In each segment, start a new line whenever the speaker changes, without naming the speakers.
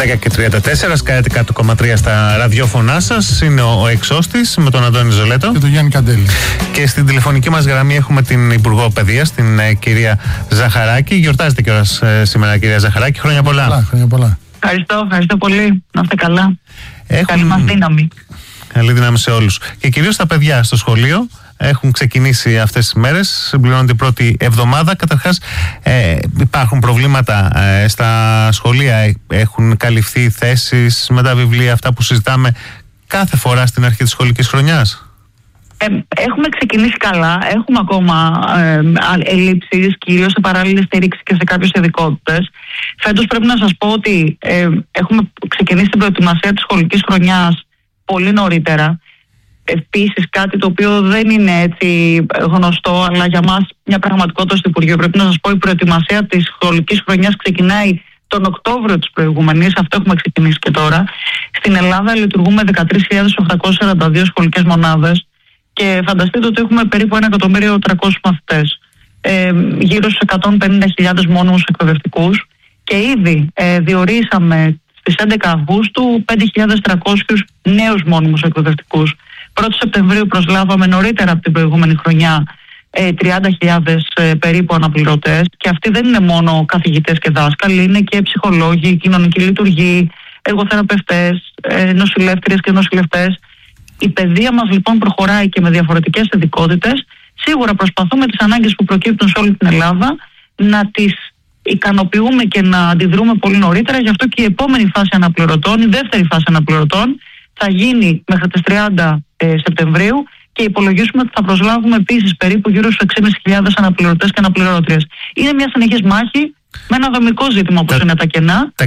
10:34, σκάτε 100,3 στα ραδιόφωνά σας. Είναι ο Εξώστης με τον Αντώνη Ζολέτο
και τον Γιάννη Καντέλη.
Και στην τηλεφωνική μας γραμμή έχουμε την Υπουργό Παιδείας, την κυρία Ζαχαράκη. Γιορτάζετε κιόλας σήμερα, κυρία Ζαχαράκη. Χρόνια πολλά.
Χρόνια πολλά.
Ευχαριστώ πολύ. Να είστε καλά. Καλή μας δύναμη.
Καλή δύναμη σε όλους. Και κυρίως τα παιδιά στο σχολείο. Έχουν ξεκινήσει αυτές τις μέρες, συμπληρώνουν την πρώτη εβδομάδα. Καταρχάς, υπάρχουν προβλήματα στα σχολεία, έχουν καλυφθεί θέσεις με τα βιβλία, αυτά που συζητάμε κάθε φορά στην αρχή της σχολικής χρονιάς.
Έχουμε ξεκινήσει καλά, έχουμε ακόμα ελλείψεις, κυρίως σε παράλληλη στήριξη και σε κάποιες ειδικότητες. Φέτος πρέπει να σας πω ότι έχουμε ξεκινήσει την προετοιμασία της σχολικής χρονιάς πολύ νωρίτερα. Επίσης, κάτι το οποίο δεν είναι έτσι γνωστό, αλλά για μας μια πραγματικότητα στο Υπουργείο. Πρέπει να σας πω, η προετοιμασία της σχολικής χρονιάς ξεκινάει τον Οκτώβριο της προηγούμενης. Αυτό έχουμε ξεκινήσει και τώρα. Στην Ελλάδα λειτουργούμε 13.842 σχολικές μονάδες και φανταστείτε ότι έχουμε περίπου 1.300.000 μαθητές. Γύρω στους 150.000 μόνιμους εκπαιδευτικούς και ήδη διορίσαμε στις 11 Αυγούστου 5.300 νέους μόνιμους εκπαιδευτικούς. 1 Σεπτεμβρίου προσλάβαμε νωρίτερα από την προηγούμενη χρονιά 30.000 περίπου αναπληρωτές, και αυτοί δεν είναι μόνο καθηγητές και δάσκαλοι, είναι και ψυχολόγοι, κοινωνικοί λειτουργοί, εργοθεραπευτές, νοσηλεύτριες και νοσηλευτές. Η παιδεία μας λοιπόν προχωράει και με διαφορετικές ειδικότητες. Σίγουρα προσπαθούμε τις ανάγκες που προκύπτουν σε όλη την Ελλάδα να τις ικανοποιούμε και να αντιδρούμε πολύ νωρίτερα. Γι' αυτό και η επόμενη φάση αναπληρωτών, η δεύτερη φάση αναπληρωτών, θα γίνει μέχρι τις 30 Σεπτεμβρίου και υπολογίζουμε ότι θα προσλάβουμε επίσης περίπου γύρω στους 6.500 αναπληρωτές και αναπληρώτριες. Είναι μια συνεχής μάχη με ένα δομικό ζήτημα όπως είναι τα κενά.
Τα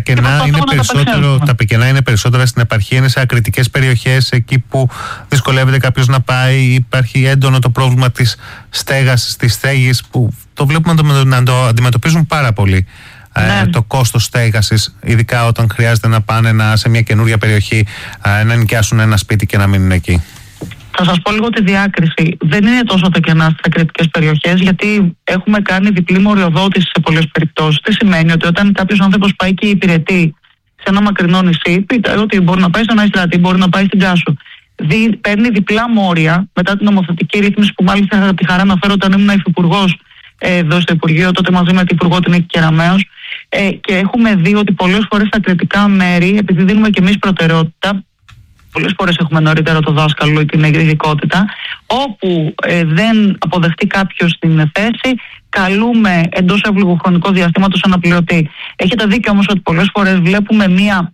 κενά είναι περισσότερα στην επαρχία, είναι σε ακριτικές περιοχές, εκεί που δυσκολεύεται κάποιος να πάει. Υπάρχει έντονο το πρόβλημα της στέγασης, της στέγης, που το βλέπουμε να το αντιμετωπίζουν πάρα πολύ. Ναι. Το κόστος στέγασης, ειδικά όταν χρειάζεται να πάνε σε μια καινούρια περιοχή, να νοικιάσουν ένα σπίτι και να μείνουν εκεί.
Θα σας πω λίγο τη διάκριση. Δεν είναι τόσο τα κενά στις ακριτικές περιοχές, γιατί έχουμε κάνει διπλή μοριοδότηση σε πολλές περιπτώσεις. Τι σημαίνει? Ότι όταν κάποιος άνθρωπος πάει και υπηρετεί σε ένα μακρινό νησί, πείτε ότι μπορεί να πάει σε ένα Αστράτη, μπορεί να πάει στην Κάσο. Παίρνει διπλά μόρια μετά την νομοθετική ρύθμιση, που μάλιστα είχα τη χαρά να φέρω όταν ήμουν υφυπουργός εδώ στο Υπουργείο, τότε μαζί με την Υπουργό την Νίκη Κεραμέως. Και έχουμε δει ότι πολλές φορές στα ακριτικά μέρη, επειδή δίνουμε και εμείς προτεραιότητα, πολλές φορές έχουμε νωρίτερα το δάσκαλο ή την ειδικότητα, όπου δεν αποδεχτεί κάποιος την θέση, καλούμε εντός εύλογου χρονικού διαστήματος αναπληρωτή. Έχετε δίκιο όμως ότι πολλές φορές βλέπουμε μία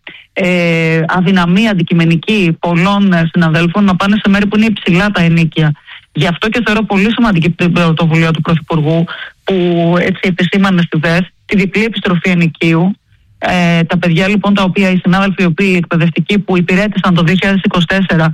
αδυναμία αντικειμενική πολλών συναδέλφων να πάνε σε μέρη που είναι υψηλά τα ενοίκια. Γι' αυτό και θεωρώ πολύ σημαντική την πρωτοβουλία του Πρωθυπουργού, που έτσι επισήμανε στη ΔΕΘ τη διπλή επιστροφή ενοικίου. Τα παιδιά λοιπόν, τα οποία οι συνάδελφοι οι οποίοι εκπαιδευτικοί που υπηρέτησαν το 2024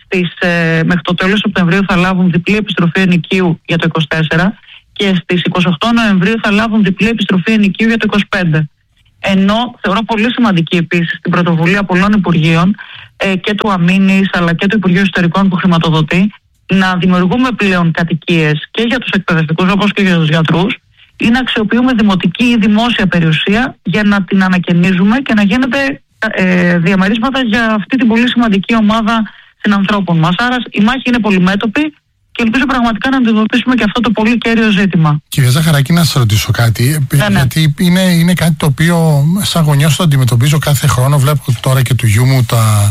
μέχρι το τέλος Σεπτεμβρίου θα λάβουν διπλή επιστροφή ενοικίου για το 2024 και στις 28 Νοεμβρίου θα λάβουν διπλή επιστροφή ενοικίου για το 2025. Ενώ θεωρώ πολύ σημαντική επίσης την πρωτοβουλία πολλών Υπουργείων και του Αμήνης αλλά και του Υπουργείου Ιστορικών που χρηματοδοτεί, να δημιουργούμε πλέον κατοικίες και για τους εκπαιδευτικούς όπως και για τους γιατρούς, ή να αξιοποιούμε δημοτική ή δημόσια περιουσία για να την ανακαινίζουμε και να γίνεται διαμερίσματα για αυτή την πολύ σημαντική ομάδα συνανθρώπων μας. Άρα η μάχη είναι πολυμέτωπη και ελπίζω πραγματικά να αντιμετωπίσουμε και αυτό το πολύ κέριο ζήτημα.
Κυρία Ζαχαράκη, να σας ρωτήσω κάτι. Γιατί είναι κάτι το οποίο σαν γονιός το αντιμετωπίζω κάθε χρόνο. Βλέπω τώρα και του γιού μου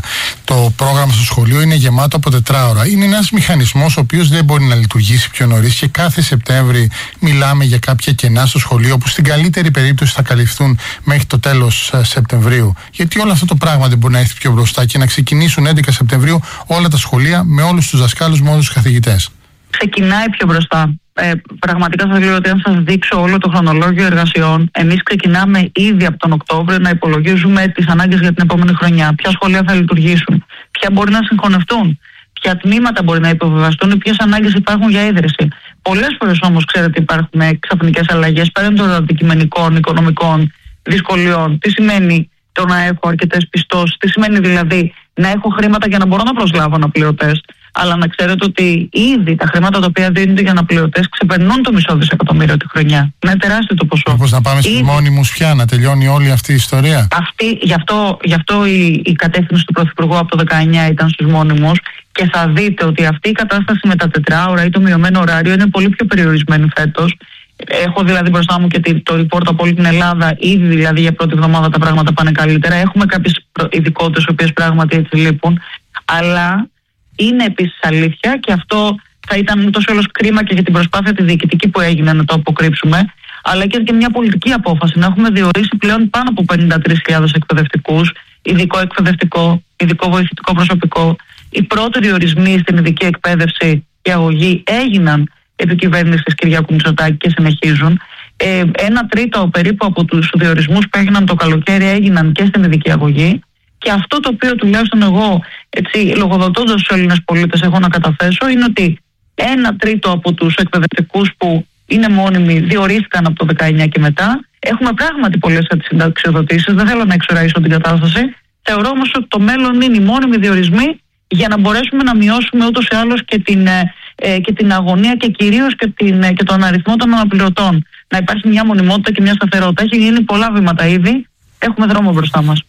το πρόγραμμα στο σχολείο είναι γεμάτο από 4 ώρα. Είναι ένας μηχανισμός ο οποίος δεν μπορεί να λειτουργήσει πιο νωρίς και κάθε Σεπτέμβρη μιλάμε για κάποια κενά στο σχολείο που στην καλύτερη περίπτωση θα καλυφθούν μέχρι το τέλος Σεπτεμβρίου. Γιατί όλο αυτό το πράγμα δεν μπορεί να έρθει πιο μπροστά και να ξεκινήσουν 11 Σεπτεμβρίου όλα τα σχολεία με όλους τους δασκάλους, με όλους τους καθηγητές?
Ξεκινάει πιο μπροστά. Πραγματικά σας λέω ότι αν σας δείξω όλο το χρονολόγιο εργασιών, εμείς ξεκινάμε ήδη από τον Οκτώβριο να υπολογίζουμε τις ανάγκες για την επόμενη χρονιά. Ποια σχολεία θα λειτουργήσουν, ποια μπορεί να συγχωνευτούν, ποια τμήματα μπορεί να υποβιβαστούν ή ποιες ανάγκες υπάρχουν για ίδρυση. Πολλές φορές όμως, ξέρετε, υπάρχουν ξαφνικές αλλαγές πέραν των αντικειμενικών, οικονομικών δυσκολιών. Τι σημαίνει το να έχω αρκετές πιστώσεις, τι σημαίνει δηλαδή να έχω χρήματα για να μπορώ να προσλάβω αναπληρωτές. Αλλά να ξέρετε ότι ήδη τα χρήματα τα οποία δίνονται για αναπληρωτές ξεπερνούν το $500 εκατομμύριο τη χρονιά. Είναι τεράστιο το ποσό.
Μήπως να πάμε στους μόνιμους πια, να τελειώνει όλη αυτή η ιστορία?
Γι' αυτό η κατεύθυνση του Πρωθυπουργού από το 19 ήταν στους μόνιμους, και θα δείτε ότι αυτή η κατάσταση με τα τετράωρα ή το μειωμένο ωράριο είναι πολύ πιο περιορισμένη φέτος. Έχω δηλαδή μπροστά μου και το report από όλη την Ελλάδα. Ήδη δηλαδή για πρώτη εβδομάδα τα πράγματα πάνε καλύτερα. Έχουμε κάποιες ειδικότητες οι οποίες πράγματι έτσι λείπουν. Αλλά είναι επίσης αλήθεια, και αυτό θα ήταν ούτως ή άλλως κρίμα και για την προσπάθεια τη διοικητική που έγινε να το αποκρύψουμε, αλλά και μια πολιτική απόφαση να έχουμε διορίσει πλέον πάνω από 53.000 εκπαιδευτικούς, ειδικό εκπαιδευτικό, ειδικό βοηθητικό προσωπικό. Οι πρώτοι διορισμοί στην ειδική εκπαίδευση και αγωγή έγιναν επί κυβέρνησης Κυριάκου Μητσοτάκη και συνεχίζουν. 1/3 περίπου από τους διορισμούς που έγιναν το καλοκαίρι έγιναν και στην ειδική αγωγή. Και αυτό το οποίο τουλάχιστον εγώ, έτσι, λογοδοτώντας στους Έλληνες πολίτες, έχω να καταθέσω, είναι ότι 1/3 από τους εκπαιδευτικούς που είναι μόνιμοι διορίστηκαν από το 19 και μετά. Έχουμε πράγματι πολλές συνταξιοδοτήσεις, δεν θέλω να εξοραίσω την κατάσταση. Θεωρώ όμως ότι το μέλλον είναι οι μόνιμοι διορισμοί, για να μπορέσουμε να μειώσουμε ούτως ή άλλως και την αγωνία και κυρίως και τον αριθμό των αναπληρωτών. Να υπάρχει μια μονιμότητα και μια σταθερότητα. Έχει γίνει πολλά βήματα ήδη. Έχουμε δρόμο μπροστά μας.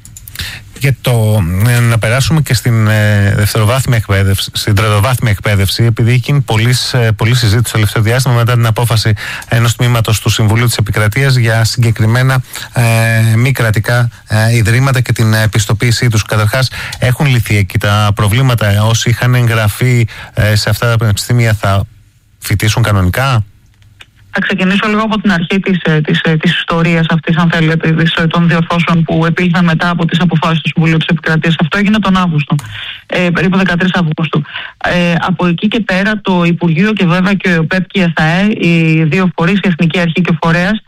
Για να περάσουμε και στην δευτεροβάθμια εκπαίδευση, στην τριτοβάθμια εκπαίδευση, επειδή έχει γίνει πολλή συζήτηση το τελευταίο διάστημα μετά την απόφαση ενός τμήματος του Συμβουλίου της Επικρατείας για συγκεκριμένα μη κρατικά ιδρύματα και την πιστοποίησή τους. Καταρχάς, έχουν λυθεί εκεί τα προβλήματα? Όσοι είχαν εγγραφεί σε αυτά τα πανεπιστήμια θα φοιτήσουν κανονικά?
Θα ξεκινήσω λίγο από την αρχή της ιστορίας αυτής, αν θέλετε, των διορθώσεων που επήλθαν μετά από τις αποφάσεις του Συμβουλίου της Επικρατείας. Αυτό έγινε τον Αύγουστο, περίπου 13 Αυγούστου. Από εκεί και πέρα το Υπουργείο και βέβαια και ο ΕΠΕΠ και η ΕΘΑΕ, οι δύο φορείς, η Εθνική Αρχή και ο Φορέας,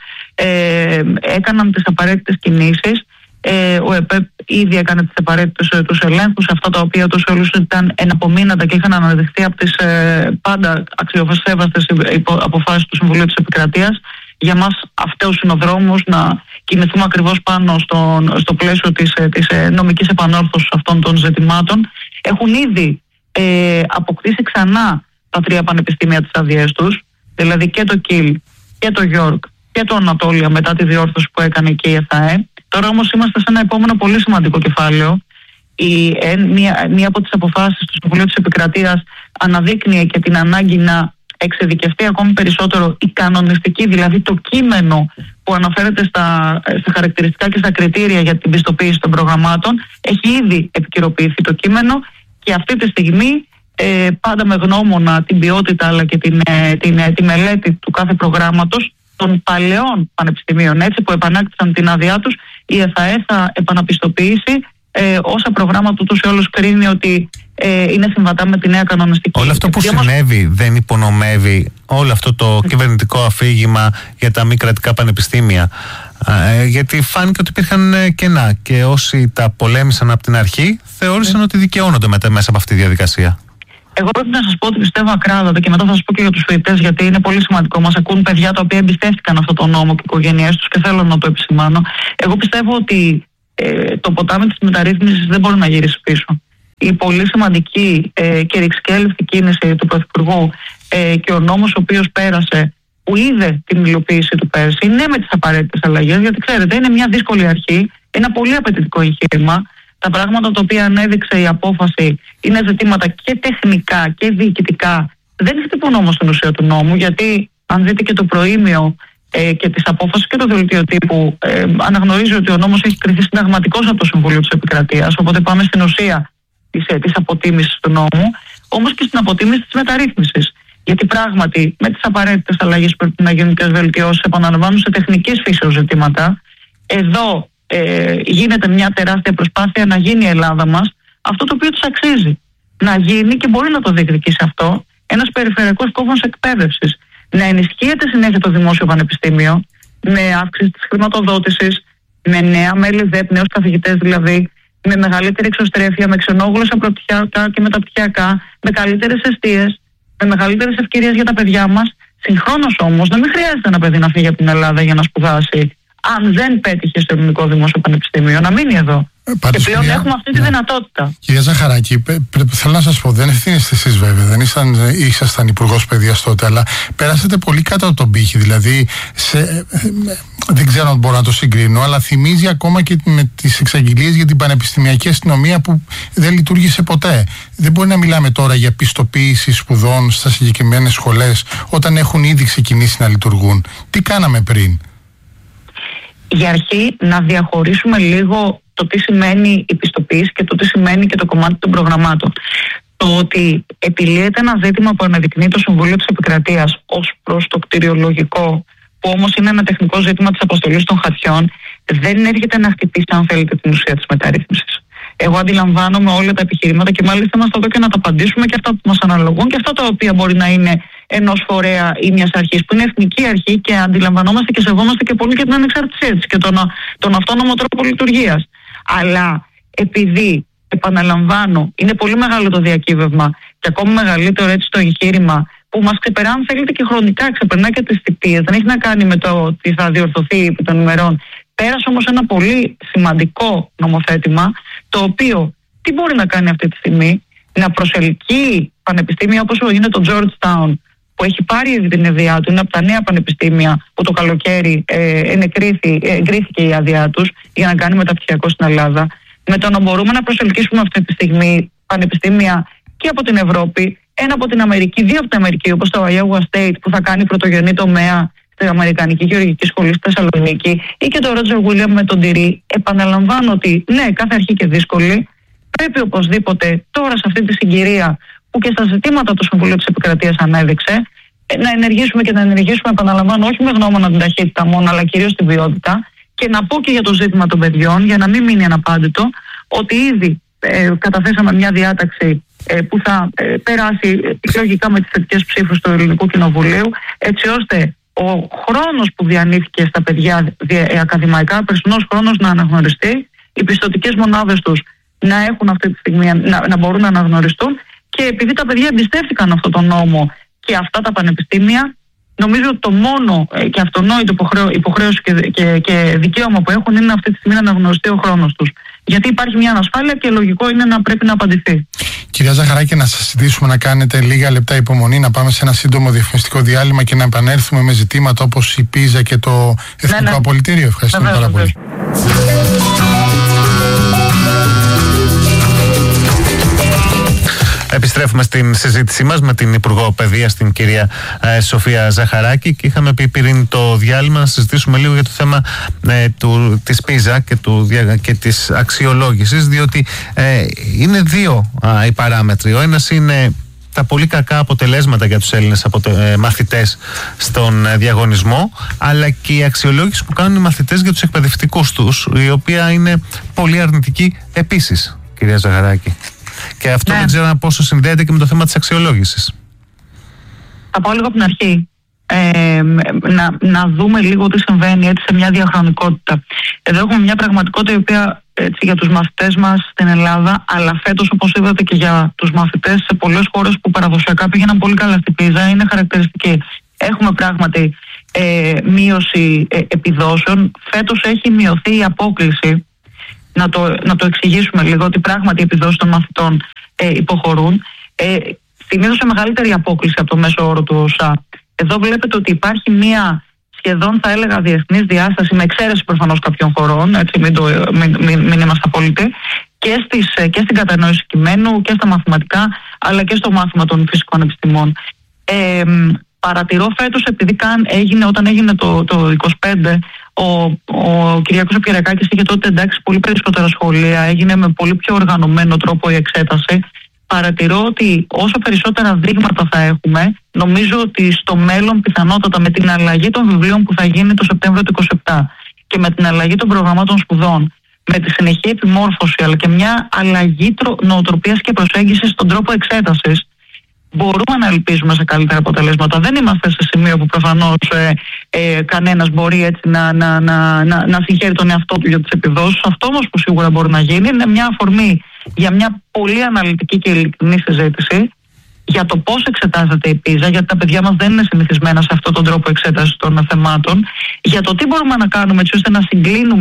έκαναν τις απαραίτητες κινήσεις. Ο ΕΠΕΠ ήδη έκανε τους ελέγχους, αυτά τα οποία τους όλους ήταν εναπομείναντα και είχαν αναδειχθεί από τις πάντα αξιοσέβαστες αποφάσεις του Συμβουλίου της Επικρατείας. Για μας αυτός είναι ο δρόμος να κινηθούμε ακριβώς πάνω στο πλαίσιο της νομικής επανόρθωσης αυτών των ζητημάτων. Έχουν ήδη αποκτήσει ξανά τα 3 πανεπιστήμια τις αδειές τους, δηλαδή και το ΚΙΛ και το Γιόρκ και το Ανατόλια, μετά τη διόρθωση που έκανε και η ΕΘΑΕ. Τώρα όμως είμαστε σε ένα επόμενο πολύ σημαντικό κεφάλαιο. Μία από τις αποφάσεις του Συμβουλίου της Επικρατείας αναδείκνυε και την ανάγκη να εξειδικευτεί ακόμη περισσότερο η κανονιστική, δηλαδή το κείμενο που αναφέρεται στα χαρακτηριστικά και στα κριτήρια για την πιστοποίηση των προγραμμάτων. Έχει ήδη επικαιροποιηθεί το κείμενο και αυτή τη στιγμή, πάντα με γνώμονα την ποιότητα αλλά και τη μελέτη του κάθε προγράμματος των παλαιών πανεπιστημίων, έτσι, που επανάκτησαν την άδειά τους, η ΕΘΑΕ θα επαναπιστοποιήσει όσα προγράμματα ούτως ή άλλως κρίνει ότι είναι συμβατά με τη νέα κανονιστική.
Όλο αυτό που συνέβη δεν υπονομεύει όλο αυτό το κυβερνητικό αφήγημα για τα μη κρατικά πανεπιστήμια? Γιατί φάνηκε ότι υπήρχαν κενά και όσοι τα πολέμησαν από την αρχή θεώρησαν ότι δικαιώνονται μέσα από αυτή τη διαδικασία.
Εγώ πρέπει να σας πω ότι πιστεύω ακράδαντα, και μετά θα σας πω και για τους φοιτητές, γιατί είναι πολύ σημαντικό. Μας ακούν παιδιά τα οποία εμπιστεύτηκαν αυτό το νόμο και οι οικογένειές τους και θέλω να το επισημάνω. Εγώ πιστεύω ότι το ποτάμι της μεταρρύθμισης δεν μπορεί να γυρίσει πίσω. Η πολύ σημαντική και ρηξικέλευτη κίνηση του Πρωθυπουργού και ο νόμος ο οποίος πέρασε, που είδε την υλοποίηση του πέρσι, ναι, με τις απαραίτητες αλλαγές, γιατί ξέρετε, είναι μια δύσκολη αρχή, ένα πολύ απαιτητικό εγχείρημα. Τα πράγματα τα οποία ανέδειξε η απόφαση είναι ζητήματα και τεχνικά και διοικητικά. Δεν χτυπούν όμως την ουσία του νόμου, γιατί αν δείτε και το προήμιο και της απόφασης και το δελτίο τύπου, αναγνωρίζει ότι ο νόμος έχει κριθεί συνταγματικός από το Συμβούλιο της Επικρατείας. Οπότε πάμε στην ουσία της αποτίμησης του νόμου, όμως και στην αποτίμηση της μεταρρύθμισης. Γιατί πράγματι με τις απαραίτητες αλλαγές που πρέπει να γίνουν και τις βελτιώσεις, επαναλαμβάνουν σε τεχνικής φύσεως ζητήματα. Εδώ γίνεται μια τεράστια προσπάθεια να γίνει η Ελλάδα μας αυτό το οποίο της αξίζει. Να γίνει, και μπορεί να το διεκδικήσει αυτό, ένας περιφερειακός κόμβος εκπαίδευσης. Να ενισχύεται συνέχεια το δημόσιο πανεπιστήμιο με αύξηση της χρηματοδότησης, με νέα μέλη ΔΕΠ, νέους καθηγητές δηλαδή, με μεγαλύτερη εξωστρέφεια, με ξενόγλωσσα προπτυχιακά και μεταπτυχιακά, με καλύτερες εστίες, με μεγαλύτερες ευκαιρίες για τα παιδιά μας. Συγχρόνως όμως, να μην χρειάζεται ένα παιδί να φύγει από την Ελλάδα για να σπουδάσει, αν δεν πέτυχε στο ελληνικό δημόσιο πανεπιστήμιο, να μείνει εδώ. Και πλέον έχουμε αυτή τη δυνατότητα.
Κυρία Ζαχαράκη, θέλω να σας πω, δεν ευθύνεστε εσείς βέβαια, δεν ήσασταν υπουργός παιδείας τότε, αλλά πέρασατε πολύ κάτω από τον πύχη. Δηλαδή, δεν ξέρω αν μπορώ να το συγκρίνω, αλλά θυμίζει ακόμα και με τις εξαγγελίες για την πανεπιστημιακή αστυνομία που δεν λειτουργήσε ποτέ. Δεν μπορεί να μιλάμε τώρα για πιστοποίηση σπουδών στα συγκεκριμένες σχολές όταν έχουν ήδη ξεκινήσει να λειτουργούν. Τι κάναμε πριν?
Για αρχή, να διαχωρίσουμε λίγο το τι σημαίνει η πιστοποίηση και το τι σημαίνει και το κομμάτι των προγραμμάτων. Το ότι επιλύεται ένα ζήτημα που αναδεικνύει το Συμβούλιο της Επικρατείας ως προς το κτηριολογικό, που όμως είναι ένα τεχνικό ζήτημα της αποστολής των χαρτιών, δεν έρχεται να χτυπήσει, αν θέλετε, την ουσία της μεταρρύθμισης. Εγώ αντιλαμβάνομαι όλα τα επιχειρήματα και μάλιστα είμαστε εδώ και να τα απαντήσουμε και αυτά που μας αναλογούν και αυτά τα οποία μπορεί να είναι ενός φορέα ή μιας αρχής που είναι εθνική αρχή και αντιλαμβανόμαστε και σεβόμαστε και πολύ και την ανεξαρτησία της και τον αυτόνομο τρόπο λειτουργίας. Αλλά επειδή, επαναλαμβάνω, είναι πολύ μεγάλο το διακύβευμα και ακόμη μεγαλύτερο έτσι το εγχείρημα που μας ξεπερά, αν θέλετε, και χρονικά, ξεπερνά και τις θητείες. Δεν έχει να κάνει με το ότι θα διορθωθεί επί των ημερών. Πέρασε όμως ένα πολύ σημαντικό νομοθέτημα, το οποίο τι μπορεί να κάνει αυτή τη στιγμή? Να προσελκύει πανεπιστήμια όπως είναι το Georgetown, που έχει πάρει ήδη την άδειά του, είναι από τα νέα πανεπιστήμια που το καλοκαίρι εγκρίθηκε η άδειά τους για να κάνει μεταπτυχιακό στην Ελλάδα. Με το να μπορούμε να προσελκύσουμε αυτή τη στιγμή πανεπιστήμια και από την Ευρώπη, ένα από την Αμερική, δύο από την Αμερική, όπως το Iowa State που θα κάνει πρωτογενή τομέα στην Αμερικανική Γεωργική Σχολή στη Θεσσαλονίκη, ή και το Roger Williams με τον Τυρί. Επαναλαμβάνω ότι ναι, κάθε αρχή και δύσκολη. Πρέπει οπωσδήποτε τώρα σε αυτή τη συγκυρία που και στα ζητήματα του Συμβουλίου της Επικρατείας ανέδειξε, να ενεργήσουμε και να ενεργήσουμε, επαναλαμβάνω, όχι με γνώμονα την ταχύτητα μόνο, αλλά κυρίως την ποιότητα. Και να πω και για το ζήτημα των παιδιών, για να μην μείνει αναπάντητο, ότι ήδη καταθέσαμε μια διάταξη που θα περάσει λογικά με τις θετικές ψήφους του Ελληνικού Κοινοβουλίου, έτσι ώστε ο χρόνος που διανύθηκε στα παιδιά ακαδημαϊκά, περσινός χρόνος, να αναγνωριστεί, οι πιστωτικές μονάδες τους να έχουν αυτή τη στιγμή, να μπορούν να αναγνωριστούν, και επειδή τα παιδιά εμπιστεύτηκαν αυτόν τον νόμο και αυτά τα πανεπιστήμια, νομίζω ότι το μόνο και αυτονόητο υποχρέωση και δικαίωμα που έχουν είναι αυτή τη στιγμή να αναγνωριστεί ο χρόνος τους. Γιατί υπάρχει μια ανασφάλεια και λογικό είναι να πρέπει να απαντηθεί.
Κυρία Ζαχαράκη, να σας ζητήσουμε να κάνετε λίγα λεπτά υπομονή, να πάμε σε ένα σύντομο διαφημιστικό διάλειμμα και να επανέλθουμε με ζητήματα όπως η πίζα και το Εθνικό Απολυτήριο. Ευχαριστούμε πάρα πολύ.
Επιστρέφουμε στην συζήτησή μας με την Υπουργό Παιδείας, την κυρία Σοφία Ζαχαράκη, και είχαμε πει πριν το διάλειμμα να συζητήσουμε λίγο για το θέμα της πίζα και της αξιολόγησης, διότι είναι δύο οι παράμετροι. Ο ένας είναι τα πολύ κακά αποτελέσματα για τους Έλληνες μαθητές στον διαγωνισμό, αλλά και η αξιολόγηση που κάνουν οι μαθητές για τους εκπαιδευτικούς τους, η οποία είναι πολύ αρνητική επίσης, κυρία Ζαχαράκη. Και αυτό δεν ξέρω πόσο συνδέεται και με το θέμα της αξιολόγησης.
Θα πω λίγο από την αρχή. Να δούμε λίγο τι συμβαίνει έτσι σε μια διαχρονικότητα. Εδώ έχουμε μια πραγματικότητα η οποία έτσι, για τους μαθητές μας στην Ελλάδα, αλλά φέτος, όπως είδατε, και για τους μαθητές σε πολλές χώρες που παραδοσιακά πήγαιναν πολύ καλά στην πίζα, είναι χαρακτηριστική. Έχουμε πράγματι μείωση επιδόσεων. Φέτος έχει μειωθεί η απόκλιση. Να το εξηγήσουμε λίγο, ότι πράγματι οι επιδόσεις των μαθητών υποχωρούν. Θυμίζω σε μεγαλύτερη απόκλιση από το μέσο όρο του ΟΣΑ. Εδώ βλέπετε ότι υπάρχει μία σχεδόν, θα έλεγα, διεθνής διάσταση, με εξαίρεση προφανώς κάποιων χωρών, έτσι, μην είμαστε απόλυτοι, και στην κατανόηση κειμένου και στα μαθηματικά, αλλά και στο μάθημα των φυσικών επιστημών. Παρατηρώ φέτος, επειδή όταν έγινε το 25, ο Κυριάκος Κυριακάκης είχε τότε εντάξει πολύ περισσότερα σχολεία, έγινε με πολύ πιο οργανωμένο τρόπο η εξέταση. Παρατηρώ ότι όσο περισσότερα δείγματα θα έχουμε, νομίζω ότι στο μέλλον πιθανότατα με την αλλαγή των βιβλίων που θα γίνει το Σεπτέμβριο του 2027 και με την αλλαγή των προγραμμάτων σπουδών, με τη συνεχή επιμόρφωση αλλά και μια αλλαγή νοοτροπίας και προσέγγισης στον τρόπο εξέτασης, μπορούμε να ελπίζουμε σε καλύτερα αποτελέσματα. Δεν είμαστε σε σημείο που προφανώς κανένας μπορεί έτσι να συγχαίρει τον εαυτό του για τις επιδόσεις. Αυτό όμως που σίγουρα μπορεί να γίνει είναι μια αφορμή για μια πολύ αναλυτική και ειλικρινή συζήτηση για το πώς εξετάζεται η πίζα, γιατί τα παιδιά μας δεν είναι συνηθισμένα σε αυτόν τον τρόπο εξέτασης των θεμάτων, για το τι μπορούμε να κάνουμε έτσι ώστε να συγκλίνουμε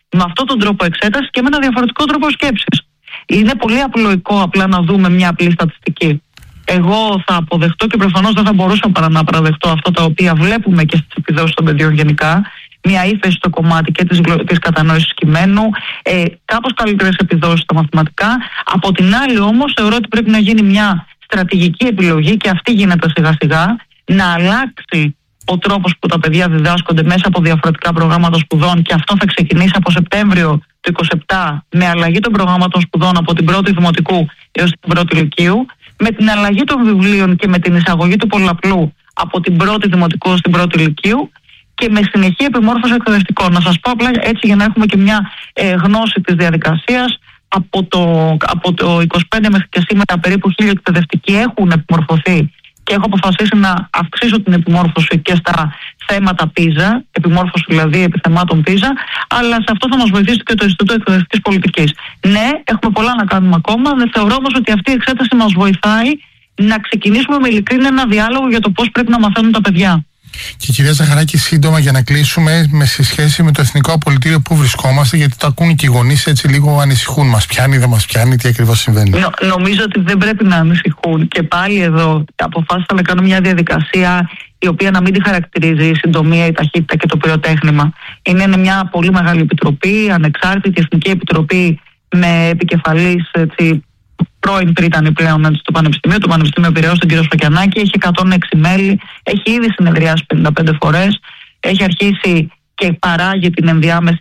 με αυτόν τον τρόπο εξέτασης και με ένα διαφορετικό τρόπο σκέψης. Είναι πολύ απλοϊκό απλά να δούμε μια απλή στατιστική. Εγώ θα αποδεχτώ και προφανώς δεν θα μπορούσα παρά να παραδεχτώ αυτά τα οποία βλέπουμε και στις επιδόσεις των παιδιών γενικά. Μια ύφεση στο κομμάτι και της κατανόησης κειμένου, κάπως καλύτερες επιδόσεις στα μαθηματικά. Από την άλλη όμως θεωρώ ότι πρέπει να γίνει μια στρατηγική επιλογή, και αυτή γίνεται σιγά σιγά, να αλλάξει ο τρόπος που τα παιδιά διδάσκονται μέσα από διαφορετικά προγράμματα σπουδών, και αυτό θα ξεκινήσει από Σεπτέμβριο του 2027 με αλλαγή των προγράμματων σπουδών από την 1η Δημοτικού έως την 1η Λυκείου, με την αλλαγή των βιβλίων και με την εισαγωγή του πολλαπλού από την 1η Δημοτικού στην 1η Λυκείου, και με συνεχή επιμόρφωση εκπαιδευτικών. Να σας πω απλά έτσι για να έχουμε και μια γνώση της διαδικασίας. Από το 25 μέχρι και σήμερα περίπου 1.000 εκπαιδευτικοί έχουν επιμορφωθεί, και έχω αποφασίσει να αυξήσω την επιμόρφωση και στα θέματα PISA, επιμόρφωση δηλαδή επιθεμάτων PISA, αλλά σε αυτό θα μας βοηθήσει και το Ινστιτούτο Εκπαιδευτικής Πολιτικής. Ναι, έχουμε πολλά να κάνουμε ακόμα, δεν θεωρώ όμως ότι αυτή η εξέταση μας βοηθάει να ξεκινήσουμε με ειλικρίνεια ένα διάλογο για το πώς πρέπει να μαθαίνουν τα παιδιά.
Και κυρία Ζαχαράκη, σύντομα για να κλείσουμε, σε σχέση με το Εθνικό Απολυτήριο, πού βρισκόμαστε, γιατί το ακούν και οι γονείς, έτσι λίγο ανησυχούν. Μας πιάνει, δεν μας πιάνει, τι ακριβώς συμβαίνει?
Νομίζω ότι δεν πρέπει να ανησυχούν. Και πάλι εδώ αποφάσισα να κάνω μια διαδικασία η οποία να μην τη χαρακτηρίζει η συντομία, η ταχύτητα και το πυροτέχνημα. Είναι μια πολύ μεγάλη επιτροπή, ανεξάρτητη Εθνική Επιτροπή με επικεφαλής πρώην πρίτανη πλέον του Πανεπιστημίου, το Πανεπιστήμιο Πειραιώς, τον κύριο Σφακιανάκη. Έχει 106 μέλη, έχει ήδη συνεδριάσει 55 φορές, έχει αρχίσει και παράγει την ενδιάμεση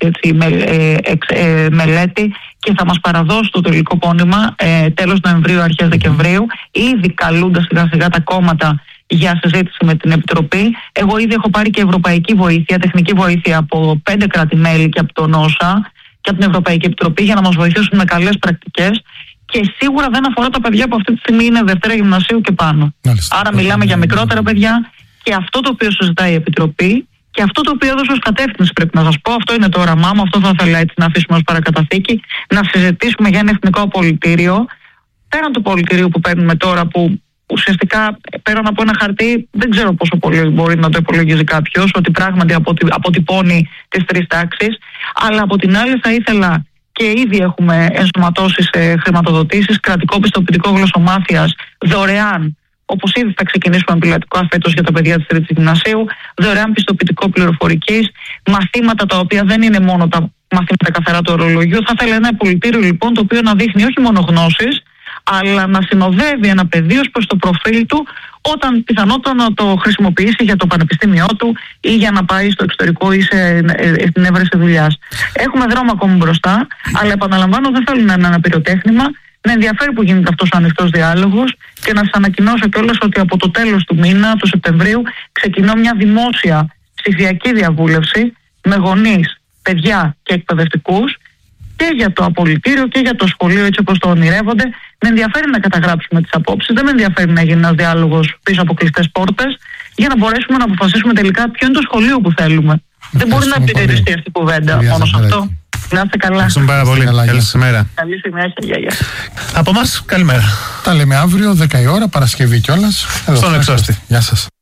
μελέτη, και θα μας παραδώσει το τελικό πόνημα τέλος Νοεμβρίου, αρχές Δεκεμβρίου, ήδη καλούνται σιγά σιγά τα κόμματα για συζήτηση με την Επιτροπή. Εγώ ήδη έχω πάρει και ευρωπαϊκή βοήθεια, τεχνική βοήθεια από 5 κράτη-μέλη και από τον ΩΣΑ και από την Ευρωπαϊκή Επιτροπή για να μας βοηθήσουν με καλές πρακτικές. Και σίγουρα δεν αφορά τα παιδιά που αυτή τη στιγμή είναι Δευτέρα Γυμνασίου και πάνω. Άρα μιλάμε για μικρότερα παιδιά, και αυτό το οποίο συζητάει η Επιτροπή και αυτό το οποίο έδωσε ως κατεύθυνση, πρέπει να σας πω, αυτό είναι το όραμά μου, αυτό θα ήθελα έτσι να αφήσουμε ως παρακαταθήκη, να συζητήσουμε για ένα εθνικό απολυτήριο, πέραν του πολιτηρίου που παίρνουμε τώρα, που ουσιαστικά πέραν από ένα χαρτί δεν ξέρω πόσο πολύ μπορεί να το υπολογίζει κάποιος, ότι πράγματι αποτυπώνει τις 3 τάξεις, αλλά από την άλλη θα ήθελα, και ήδη έχουμε ενσωματώσει σε χρηματοδοτήσεις, κρατικό πιστοποιητικό γλωσσομάθειας δωρεάν, όπως ήδη θα ξεκινήσουμε πιλωτικό φέτος για τα παιδιά της 3ης Γυμνασίου, δωρεάν πιστοποιητικό πληροφορικής, μαθήματα τα οποία δεν είναι μόνο τα μαθήματα καθαρά του ορολογίου. Θα ήθελα ένα πολιτήριο λοιπόν το οποίο να δείχνει όχι μόνο γνώσεις, αλλά να συνοδεύει ένα παιδί ως προς το προφίλ του, όταν πιθανότατα να το χρησιμοποιήσει για το πανεπιστήμιό του ή για να πάει στο εξωτερικό ή στην έβρεση δουλειάς. Έχουμε δρόμο ακόμη μπροστά, αλλά επαναλαμβάνω, δεν θέλω να είναι ένα πυροτέχνημα. Με ενδιαφέρει που γίνεται αυτός ο ανοιχτός διάλογος, και να σας ανακοινώσω κιόλας ότι από το τέλος του μήνα, του Σεπτεμβρίου, ξεκινώ μια δημόσια ψηφιακή διαβούλευση με γονείς, παιδιά και εκπαιδευτικούς, και για το απολυτήριο και για το σχολείο, έτσι όπως το ονειρεύονται. Με ενδιαφέρει να καταγράψουμε τις απόψεις, δεν με ενδιαφέρει να γίνει ένας διάλογος πίσω από κλειστές πόρτες, για να μπορέσουμε να αποφασίσουμε τελικά ποιο είναι το σχολείο που θέλουμε. Δεν μπορεί να περιοριστεί αυτή η κουβέντα μόνο σε αυτό. Να είστε καλά.
Ευχαριστούμε πάρα πολύ. Καλή σας ημέρα.
Καλή συνέχεια.
Από εμάς, καλημέρα.
Τα λέμε αύριο, 10 η ώρα, Παρασκευή κιόλας.
Στον Εξώστη.
Γεια σας.